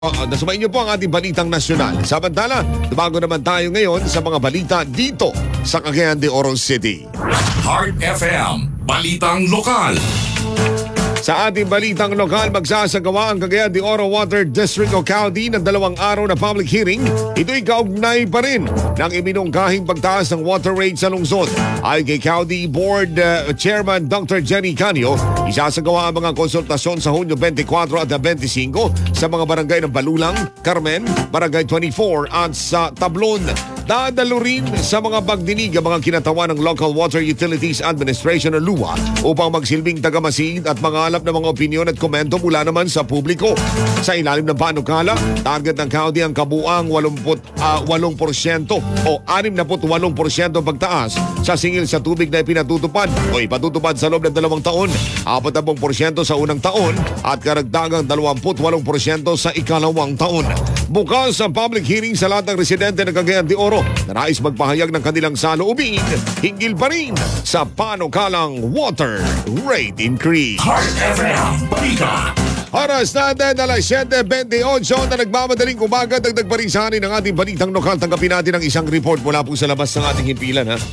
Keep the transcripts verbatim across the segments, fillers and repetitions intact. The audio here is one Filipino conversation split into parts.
Uh, Nasumay niyo po ang ating balitang nasyonal. Samantala, bago naman tayo ngayon sa mga balita dito sa Cagayan de Oro City. Heart F M, Balitang Lokal. Sa ating balitang lokal, magsasagawa ang Cagayan de Oro Water District o C A U D ng dalawang araw na public hearing. Ito'y kaugnay pa rin ng iminungkahing pagtaas ng water rate sa lungsod. Ay kay C A U D Board uh, Chairman Doctor Jenny Canio, isasagawa ang mga konsultasyon sa Hunyo twenty-four at twenty-five sa mga barangay ng Balulang, Carmen, Barangay twenty-four at sa Tablon. Dadalo rin sa mga pagdinig ang mga kinatawan ng Local Water Utilities Administration o LUWA upang magsilbing tagamasid at mangalap ng mga opinyon at komento mula naman sa publiko. Sa ilalim ng panukala, target ng C A U D ang kabuang eighty-eight percent o sixty-eight percent pagtaas sa singil sa tubig na ipinatutupad o ipatutupad sa loob ng dalawang taon, forty percent sa unang taon at karagdagang twenty-eight percent sa ikalawang taon. Bukas ang public hearing sa lahat ng residente ng Cagayan de Oro na nais magpahayag ng kanilang saloobin hinggil pa rin sa panukalang water rate increase. Heart F M, Balita. Oras natin alas seven twenty-eight na nagmamadaling umaga. Dagdag pa rin sa anin ng ating balitang lokal. Tanggapin natin ang isang report mula po sa labas ng ating himpilan. Ha?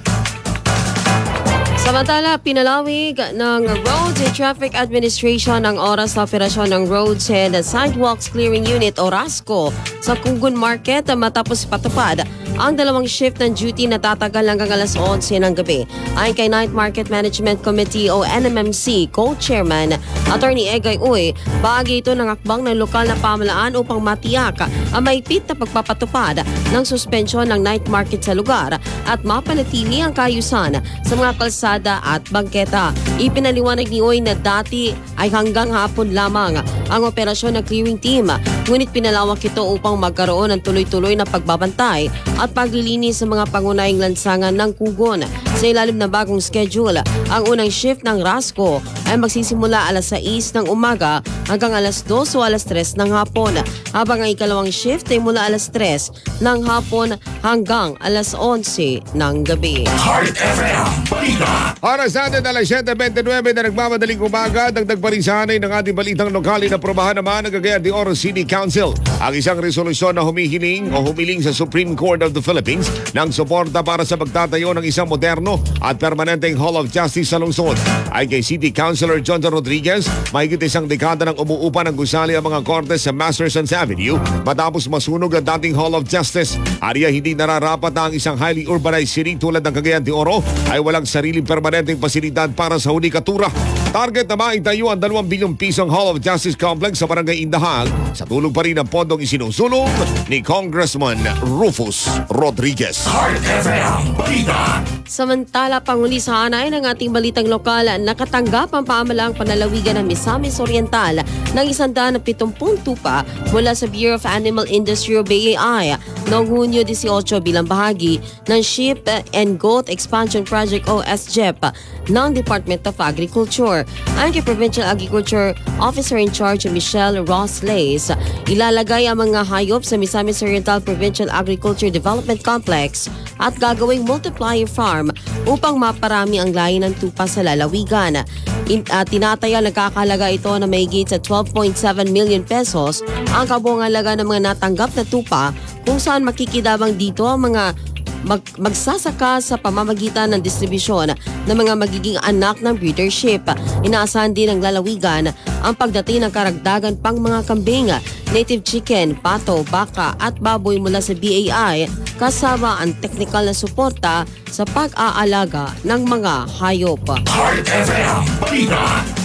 Samantala, pinalawig ng Roads and Traffic Administration ang oras sa operasyon ng Roads and Sidewalks Clearing Unit o RASCO sa Kugon Market matapos patupad ang dalawang shift ng duty na tatagal hanggang alas eleven ng gabi. Ayon kay Night Market Management Committee o N M M C Co-Chairman Attorney Egay Uy, bahagi ito ng akbang ng lokal na pamahalaan upang matiyak ang mahigpit na pagpapatupad ng suspensyon ng night market sa lugar at mapanatili ang kaayusan sa mga kalsada at bangketa. Ipinaliwanag ni Uy na dati ay hanggang hapon lamang ang operasyon ng clearing team, ngunit pinalawak ito upang magkaroon ng tuloy-tuloy na pagbabantay at paglilinis sa mga pangunahing lansangan ng Kugon. Sa ilalim ng bagong schedule, ang unang shift ng RASCO ay magsisimula alas sais ng umaga hanggang alas dos o alas tres ng hapon, habang ang ikalawang shift ay mula alas tres ng hapon hanggang alas eleven ng gabi. Heart F M, Balita. Oras natin alas seven twenty-nine na nagmamadaling umaga. Dagdag pa rin sa anin ng ating balitang lokal. Inaprobahan naman ng Cagayan de Oro City Council ang isang resolusyon na humihiling o humiling sa Supreme Court of the Philippines ng suporta para sa pagtatayo ng isang moderno at permanenteng Hall of Justice sa lungsod. Ay kay City Councilor John Rodriguez, mahigit isang dekada nang umuupa ng gusali ang mga korte sa Mastersons Avenue matapos masunog ang dating Hall of Justice. Ariya hindi nararapat na ang isang highly urbanized city tulad ng Cagayan de Oro ay walang sariling permanenteng pasilidad para sa hudikatura. Target na maitayo ang dalawang bilyong pisong Hall of Justice Complex sa Barangay Indahang sa tulong pa rin ng pondong isinusulong ni Congressman Rufus Rodriguez. Heart F M, Balita. Samantala, panguli sa hanay ng ating balitang lokal, nakatanggap ang paamalaang panalawigan ng Misamis Oriental ng one hundred seventy tupa mula sa Bureau of Animal Industry o B A I noong Hunyo eighteen bilang bahagi ng Sheep and Goat Expansion Project o S G E P ng Department of Agriculture. Ayon kay Provincial Agriculture Officer in Charge Michelle Ross Lays, ilalagay ang mga hayop sa Misamis Oriental Provincial Agriculture Development Complex at gagawing multiplier farm upang maparami ang lahi ng tupa sa lalawigan. In, uh, tinataya nagkakalaga ito na mahigit sa twelve point seven million pesos ang kabuang halaga ng mga natanggap na tupa, kung saan makikidabang dito ang mga mag, magsasaka sa pamamagitan ng distribusyon ng mga magiging anak ng breedership. Inaasahan din ng lalawigan ang pagdating ng karagdagan pang mga kambing, native chicken, pato, baka at baboy mula sa B A I, kasama ang teknikal na suporta sa pag-aalaga ng mga hayop. Heart F M, Balita.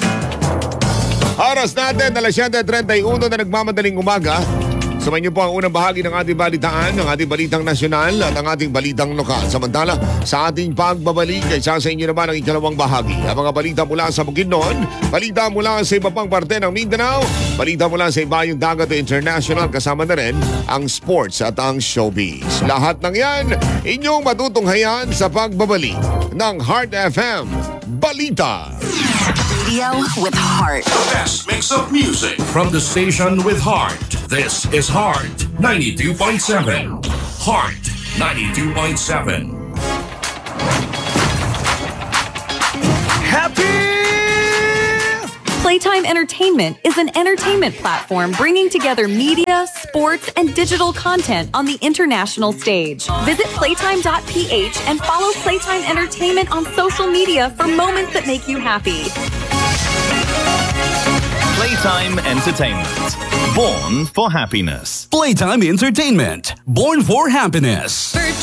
Oras natin alas seven thirty-one na nagmamadaling umaga. Sumayin niyo po ang unang bahagi ng ating balitaan, ng ating balitang nasyonal at ang ating balitang lokal. Samantala, sa ating pagbabalik ay sa inyo naman ang ikalawang bahagi. Ang mga balita mula sa Bukidnon, balita mula sa iba pang parte ng Mindanao, balita mula sa ibayong dagat o international, kasama na rin ang sports at ang showbiz. Lahat ng yan, inyong matutunghayan sa pagbabalik ng Heart F M Balita. Radio with heart. The best mix of music from the station with heart. This is Heart ninety-two point seven. Heart ninety-two point seven. Happy Playtime Entertainment is an entertainment platform bringing together media, sports, and digital content on the international stage. Visit playtime dot p h and follow Playtime Entertainment on social media for moments that make you happy. Playtime Entertainment. Born for happiness. Playtime Entertainment. Born for happiness. For